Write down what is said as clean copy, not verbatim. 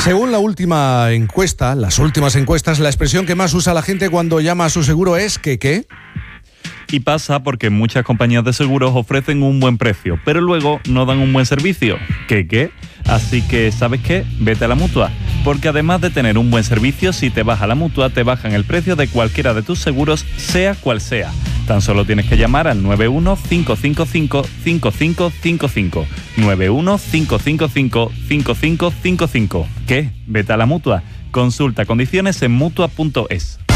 Según la última encuesta, las últimas encuestas, la expresión que más usa la gente cuando llama a su seguro es que ¿qué? Y pasa porque muchas compañías de seguros ofrecen un buen precio, pero luego no dan un buen servicio. ¿Qué? Así que, ¿sabes qué? Vete a la Mutua. Porque además de tener un buen servicio, si te vas a la Mutua, te bajan el precio de cualquiera de tus seguros, sea cual sea. Tan solo tienes que llamar al 91-555-5555. 91-555-5555. ¿Qué? Vete a la Mutua. Consulta condiciones en Mutua.es.